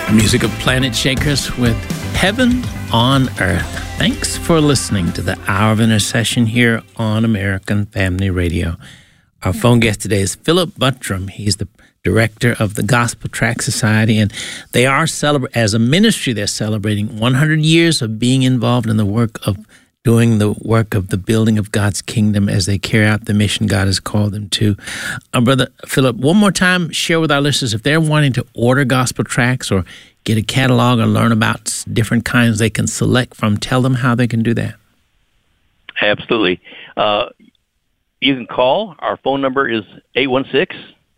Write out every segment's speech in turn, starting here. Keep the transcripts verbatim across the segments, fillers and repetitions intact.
Music of Planet Shakers with Heaven on Earth. Thanks for listening to the Hour of Intercession here on American Family Radio. Our phone guest today is Philip Buttram. He's the director of the Gospel Tract Society, and they are celebrating, as a ministry, they're celebrating one hundred years of being involved in the work of doing the work of the building of God's kingdom as they carry out the mission God has called them to. Uh, Brother Philip, one more time, share with our listeners, if they're wanting to order gospel tracts or get a catalog or learn about different kinds they can select from, tell them how they can do that. Absolutely. Uh, you can call. Our phone number is eight one six,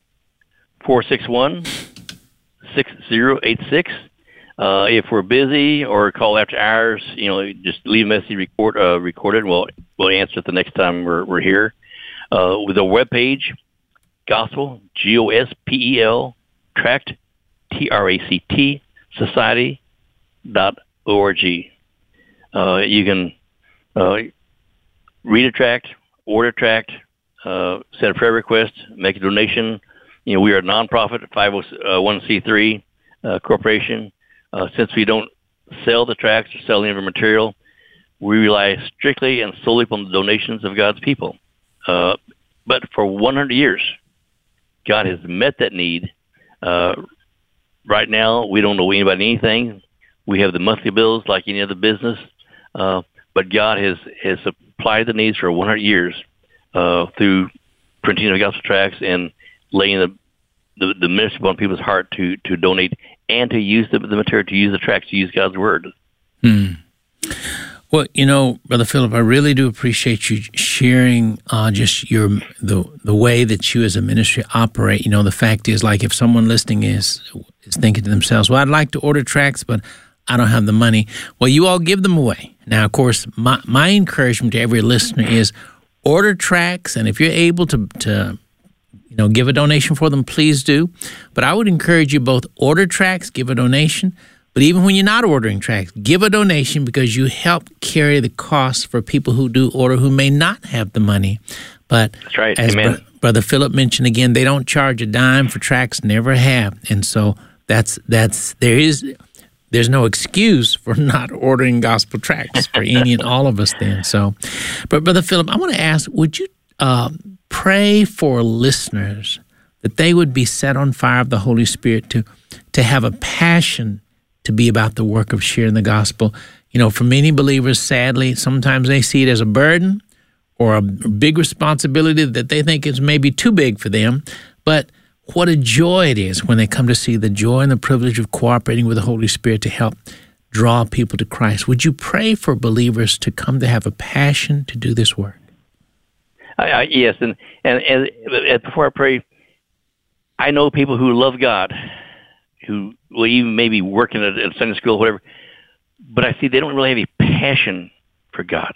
four six one, six zero eight six. Uh, if we're busy or call after hours, you know, just leave a message, record, uh, record it, and we'll, we'll answer it the next time we're, we're here. Uh, with a webpage, Gospel, G O S P E L, Tract, T R A C T, Society dot org. Uh, you can uh, read a tract, order a tract, uh, send a prayer request, make a donation. You know, we are a nonprofit, five oh one c three uh, corporation. Uh, since we don't sell the tracts or sell any of our material, we rely strictly and solely upon the donations of God's people. Uh, but for one hundred years, God has met that need. Uh, right now, we don't owe anybody anything. We have the monthly bills like any other business. Uh, but God has, has supplied the needs for one hundred years uh, through printing of gospel tracts and laying the the, the ministry upon people's heart to, to donate and to use the, the material, to use the tracts, to use God's word. Hmm. Well, you know, Brother Philip, I really do appreciate you sharing uh, just your the the way that you as a ministry operate. You know, the fact is, like, if someone listening is is thinking to themselves, well, I'd like to order tracts, but I don't have the money. Well, you all give them away. Now, of course, my, my encouragement to every listener is order tracts, and if you're able to to you know, give a donation for them, please do. But I would encourage you both order tracts, give a donation. But even when you're not ordering tracts, give a donation because you help carry the costs for people who do order who may not have the money. But that's right. as Amen. Br- Brother Philip mentioned again, they don't charge a dime for tracts, never have. And so that's that's there is there's no excuse for not ordering gospel tracts for any and all of us then. So, but Brother Philip, I want to ask, would you uh, pray for listeners that they would be set on fire of the Holy Spirit to to have a passion to be about the work of sharing the gospel? You know, for many believers, sadly, sometimes they see it as a burden or a big responsibility that they think is maybe too big for them. But what a joy it is when they come to see the joy and the privilege of cooperating with the Holy Spirit to help draw people to Christ. Would you pray for believers to come to have a passion to do this work? I, I, yes, and, and, and before I pray, I know people who love God, who will even maybe working at, at Sunday school or whatever, but I see they don't really have a passion for God.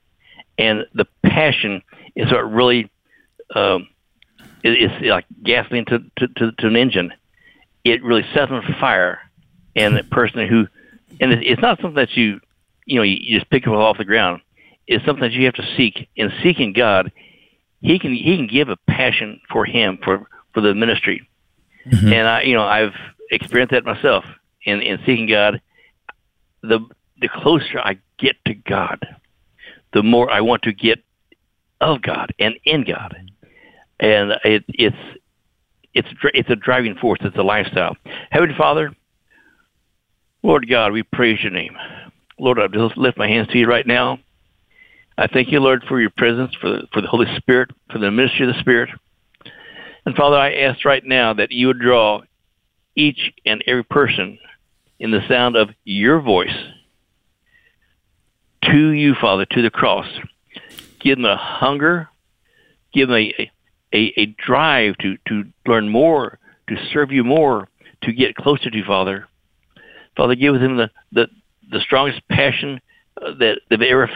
And the passion is what really um, is, is like gasoline to, to, to, to an engine. It really sets on fire. And the person who, and it's not something that you, you know, you, you just pick it off the ground. It's something that you have to seek. In seeking God, He can He can give a passion for Him, for, for the ministry. Mm-hmm. And I, you know, I've experienced that myself in, in seeking God. The the closer I get to God, the more I want to get of God and in God. And it, it's it's it's a driving force. It's a lifestyle. Heavenly Father, Lord God, we praise your name. Lord, I just lift my hands to you right now. I thank you, Lord, for your presence, for the, for the Holy Spirit, for the ministry of the Spirit. And Father, I ask right now that you would draw each and every person in the sound of your voice to you, Father, to the cross. Give them a hunger, give them a, a, a drive to, to learn more, to serve you more, to get closer to you, Father. Father, give them the, the, the strongest passion that they've ever